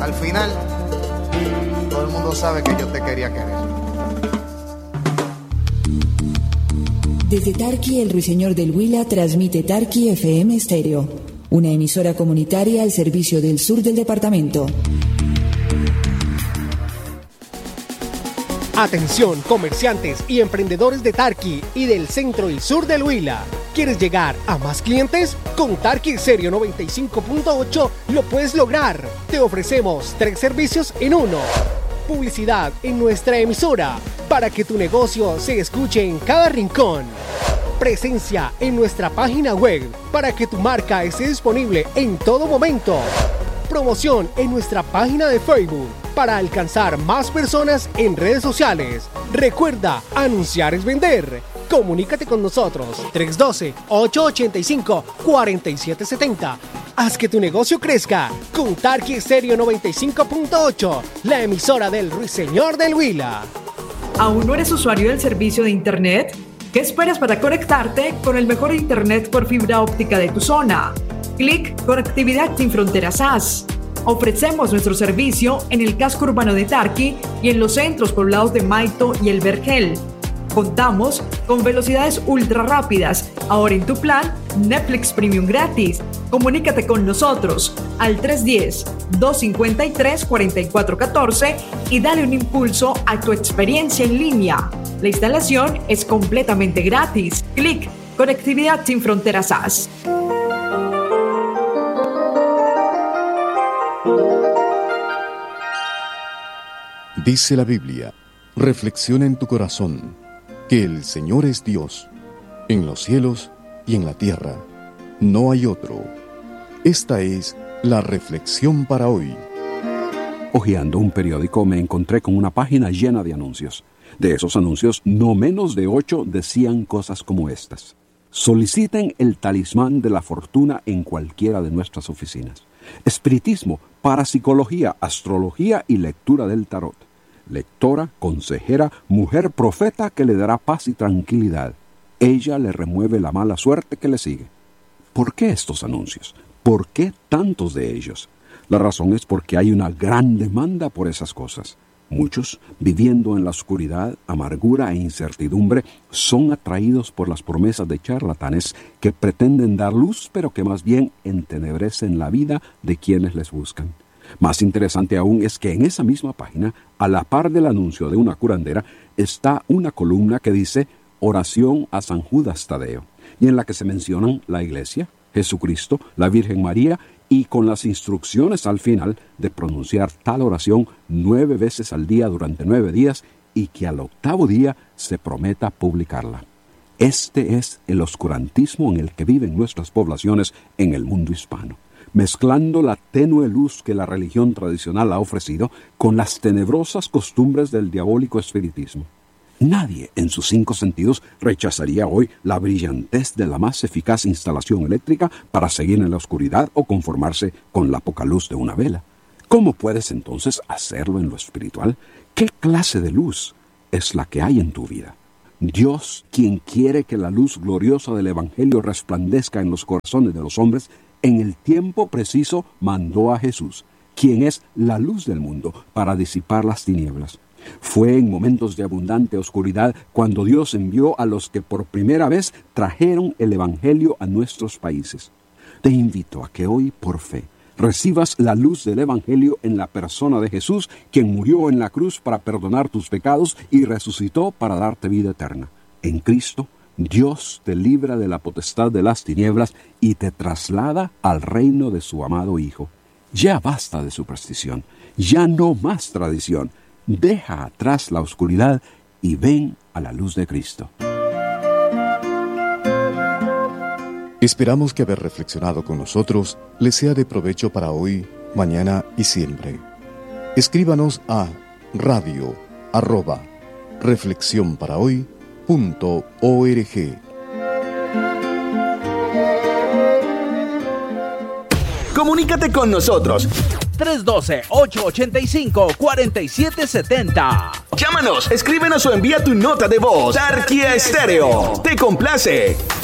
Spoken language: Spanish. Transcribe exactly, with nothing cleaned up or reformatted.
al final todo el mundo sabe que yo te quería querer. Desde Tarqui, el Ruiseñor del Huila transmite Tarqui F M Estéreo, una emisora comunitaria al servicio del sur del departamento. Atención, comerciantes y emprendedores de Tarqui y del centro y sur del Huila. ¿Quieres llegar a más clientes? Con Tarqui Stereo noventa y cinco punto ocho lo puedes lograr. Te ofrecemos tres servicios en uno. Publicidad en nuestra emisora para que tu negocio se escuche en cada rincón. Presencia en nuestra página web para que tu marca esté disponible en todo momento. Promoción en nuestra página de Facebook para alcanzar más personas en redes sociales. Recuerda, anunciar es vender. Comunícate con nosotros tres uno dos, ocho ocho cinco, cuatro siete siete cero. Haz que tu negocio crezca con Tarqui Stereo noventa y cinco punto ocho, la emisora del Ruiseñor del Huila. ¿Aún no eres usuario del servicio de Internet? ¿Qué esperas para conectarte con el mejor Internet por fibra óptica de tu zona? Clic Conectividad Sin Fronteras A S. Ofrecemos nuestro servicio en el casco urbano de Tarqui y en los centros poblados de Maito y El Vergel. Contamos con velocidades ultra rápidas. Ahora en tu plan, Netflix Premium gratis. Comunícate con nosotros al tres uno cero, dos cinco tres, cuatro cuatro uno cuatro y dale un impulso a tu experiencia en línea. La instalación es completamente gratis. Clic Conectividad Sin Fronteras A S. Dice la Biblia, reflexiona en tu corazón, que el Señor es Dios, en los cielos y en la tierra. No hay otro. Esta es la reflexión para hoy. Hojeando un periódico me encontré con una página llena de anuncios. De esos anuncios, no menos de ocho decían cosas como estas. Soliciten el talismán de la fortuna en cualquiera de nuestras oficinas. Espiritismo, parapsicología, astrología y lectura del tarot. Lectora, consejera, mujer profeta que le dará paz y tranquilidad. Ella le remueve la mala suerte que le sigue. ¿Por qué estos anuncios? ¿Por qué tantos de ellos? La razón es porque hay una gran demanda por esas cosas. Muchos, viviendo en la oscuridad, amargura e incertidumbre, son atraídos por las promesas de charlatanes que pretenden dar luz, pero que más bien entenebrecen la vida de quienes les buscan. Más interesante aún es que en esa misma página, a la par del anuncio de una curandera, está una columna que dice Oración a San Judas Tadeo, y en la que se mencionan la Iglesia, Jesucristo, la Virgen María, y con las instrucciones al final de pronunciar tal oración nueve veces al día durante nueve días y que al octavo día se prometa publicarla. Este es el oscurantismo en el que viven nuestras poblaciones en el mundo hispano, mezclando la tenue luz que la religión tradicional ha ofrecido con las tenebrosas costumbres del diabólico espiritismo. Nadie en sus cinco sentidos rechazaría hoy la brillantez de la más eficaz instalación eléctrica para seguir en la oscuridad o conformarse con la poca luz de una vela. ¿Cómo puedes entonces hacerlo en lo espiritual? ¿Qué clase de luz es la que hay en tu vida? Dios, quien quiere que la luz gloriosa del Evangelio resplandezca en los corazones de los hombres, en el tiempo preciso mandó a Jesús, quien es la luz del mundo, para disipar las tinieblas. Fue en momentos de abundante oscuridad cuando Dios envió a los que por primera vez trajeron el Evangelio a nuestros países. Te invito a que hoy, por fe, recibas la luz del Evangelio en la persona de Jesús, quien murió en la cruz para perdonar tus pecados y resucitó para darte vida eterna. En Cristo, Dios te libra de la potestad de las tinieblas y te traslada al reino de su amado Hijo. Ya basta de superstición, ya no más tradición. Deja atrás la oscuridad y ven a la luz de Cristo. Esperamos que haber reflexionado con nosotros les sea de provecho para hoy, mañana y siempre. Escríbanos a radio arroba reflexión para hoy punto org. Comunícate con nosotros. tres uno dos, ocho ocho cinco, cuatro siete siete cero. Llámanos, escríbenos o envía tu nota de voz. Tarqui Stereo. Te complace.